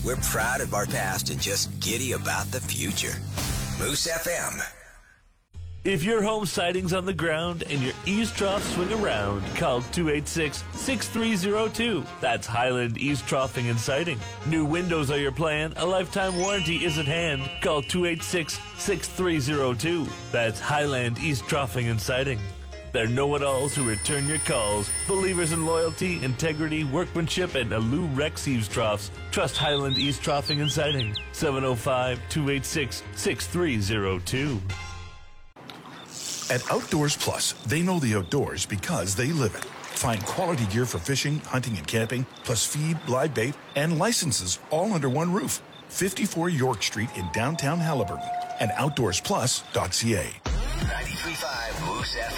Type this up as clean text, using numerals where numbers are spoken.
We're proud of our past and just giddy about the future. Moose FM. If your home siding's on the ground and your eaves troughs swing around, call 286-6302. That's Highland Eaves Troughing and Siding. New windows are your plan. A lifetime warranty is at hand. Call 286-6302. That's Highland Eaves Troughing and Siding. They're know-it-alls who return your calls. Believers in loyalty, integrity, workmanship, and Alou Rex Eaves Troughs. Trust Highland Eaves Troughing and Siding. 705-286-6302. At Outdoors Plus, they know the outdoors because they live it. Find quality gear for fishing, hunting, and camping, plus feed, live bait, and licenses all under one roof. 54 York Street in downtown Haliburton and outdoorsplus.ca. 93.5 Moose FM.